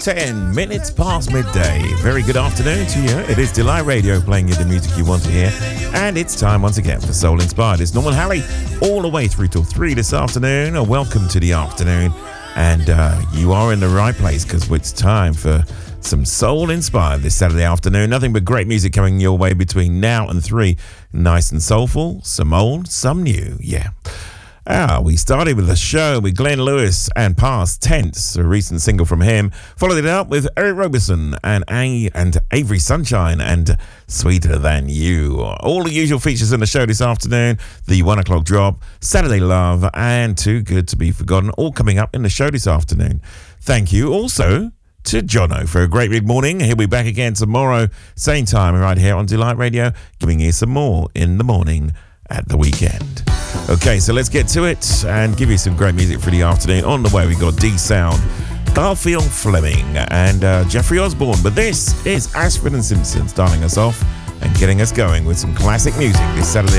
10 minutes past midday. Very good afternoon to you. It is Delight Radio playing you the music you want to hear. And it's time once again for Soul Inspired. It's Norman Halley all the way through till 3 this afternoon. Welcome to the afternoon. And you are in the right place because it's time for some Soul Inspired this Saturday afternoon. Nothing but great music coming your way between now and 3. Nice and soulful, some old, some new. Yeah. We started with the show with Glenn Lewis and Past Tense, a recent single from him. Followed it up with Eric Roberson and Avery Sunshine and Sweeter Than You. All the usual features in the show this afternoon. The 1 o'clock drop, Saturday Love, and Too Good to Be Forgotten, all coming up in the show this afternoon. Thank you also to Jono for a great big morning. He'll be back again tomorrow, same time, right here on Delight Radio, giving you some more in the morning at the weekend. Okay, so let's get to it and give you some great music for the afternoon. On the way, we got D Sound, Garfield Fleming, and Jeffrey Osborne. But this is Ashford and Simpson starting us off and getting us going with some classic music this Saturday